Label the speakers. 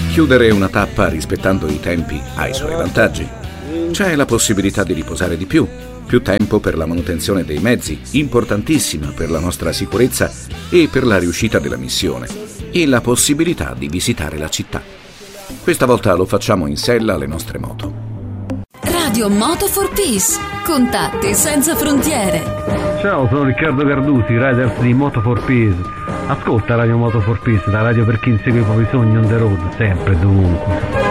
Speaker 1: Chiudere una tappa rispettando i tempi ha i suoi vantaggi. C'è la possibilità di riposare di più tempo per la manutenzione dei mezzi, importantissima per la nostra sicurezza e per la riuscita della missione, e la possibilità di visitare la città. Questa volta lo facciamo in sella alle nostre moto.
Speaker 2: Radio Moto for Peace. Contatti senza frontiere.
Speaker 3: Ciao, sono Riccardo Cardusi, riders di Moto for Peace. Ascolta Radio Moto for Peace, la radio per chi insegue i propri sogni on the road, sempre e dovunque.